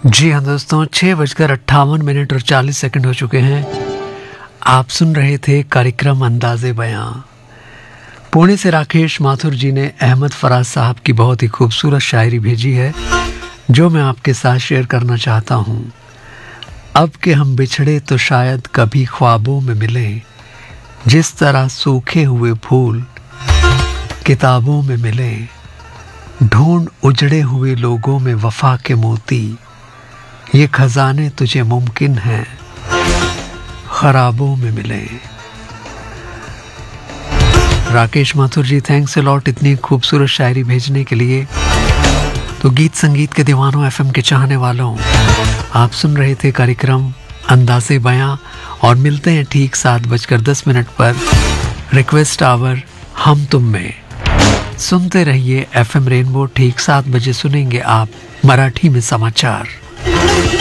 जी हाँ दोस्तों, 6:58 और 40 सेकंड हो चुके हैं। आप सुन रहे थे कार्यक्रम अंदाज़े बयां। पुणे से राकेश माथुर जी ने अहमद फराज साहब की बहुत ही खूबसूरत शायरी भेजी है, जो मैं आपके साथ शेयर करना चाहता हूँ। अब के हम बिछड़े तो शायद कभी ख्वाबों में मिलें, जिस तरह सूखे हुए फूल किताबों में मिलें। ढूंढ उजड़े हुए लोगों में वफा के मोती, ये खजाने तुझे मुमकिन है खराबों में मिले। राकेश माथुर जी, थैंक्स अ लॉट इतनी खूबसूरत शायरी भेजने के लिए। तो गीत संगीत के दीवानों, एफएम के चाहने वालों, आप सुन रहे थे कार्यक्रम अंदाज़े बयां और मिलते हैं ठीक 7:10 पर रिक्वेस्ट आवर हम तुम में। सुनते रहिए एफएम रेनबो। ठीक 7 बजे सुनेंगे आप मराठी में समाचार।